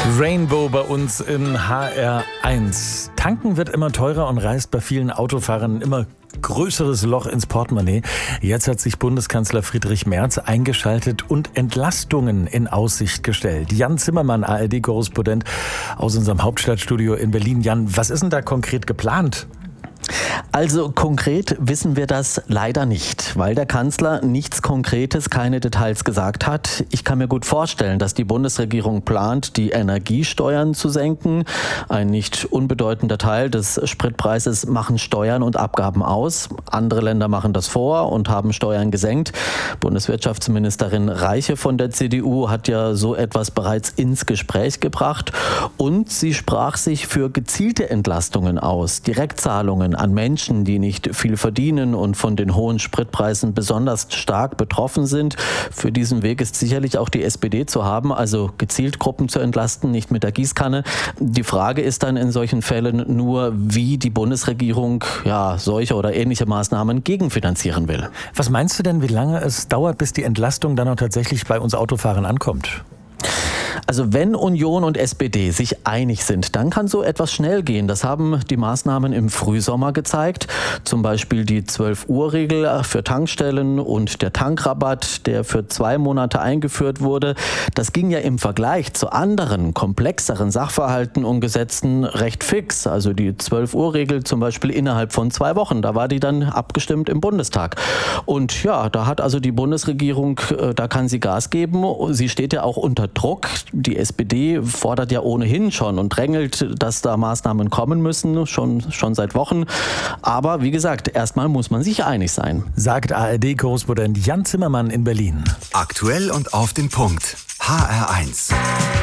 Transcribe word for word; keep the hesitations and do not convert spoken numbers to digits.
Rainbow bei uns in H R eins. Tanken wird immer teurer und reißt bei vielen Autofahrern ein immer größeres Loch ins Portemonnaie. Jetzt hat sich Bundeskanzler Friedrich Merz eingeschaltet und Entlastungen in Aussicht gestellt. Jan Zimmermann, A R D-Korrespondent aus unserem Hauptstadtstudio in Berlin. Jan, was ist denn da konkret geplant? Also konkret wissen wir das leider nicht, weil der Kanzler nichts Konkretes, keine Details gesagt hat. Ich kann mir gut vorstellen, dass die Bundesregierung plant, die Energiesteuern zu senken. Ein nicht unbedeutender Teil des Spritpreises machen Steuern und Abgaben aus. Andere Länder machen das vor und haben Steuern gesenkt. Bundeswirtschaftsministerin Reiche von der C D U hat ja so etwas bereits ins Gespräch gebracht. Und sie sprach sich für gezielte Entlastungen aus, Direktzahlungen an Menschen, die nicht viel verdienen und von den hohen Spritpreisen besonders stark betroffen sind. Für diesen Weg ist sicherlich auch die S P D zu haben, also gezielt Gruppen zu entlasten, nicht mit der Gießkanne. Die Frage ist dann in solchen Fällen nur, wie die Bundesregierung ja solche oder ähnliche Maßnahmen gegenfinanzieren will. Was meinst du denn, wie lange es dauert, bis die Entlastung dann auch tatsächlich bei uns Autofahrern ankommt? Also wenn Union und S P D sich einig sind, dann kann so etwas schnell gehen. Das haben die Maßnahmen im Frühsommer gezeigt. Zum Beispiel die zwölf-Uhr-Regel für Tankstellen und der Tankrabatt, der für zwei Monate eingeführt wurde. Das ging ja im Vergleich zu anderen, komplexeren Sachverhalten und Gesetzen recht fix. Also die zwölf-Uhr-Regel zum Beispiel innerhalb von zwei Wochen. Da war die dann abgestimmt im Bundestag. Und ja, da hat also die Bundesregierung, da kann sie Gas geben. Sie steht ja auch unter Druck. Die S P D fordert ja ohnehin schon und drängelt, dass da Maßnahmen kommen müssen, schon, schon seit Wochen. Aber wie gesagt, erstmal muss man sich einig sein. Sagt A R D-Korrespondent Jan Zimmermann in Berlin. Aktuell und auf den Punkt. H R eins.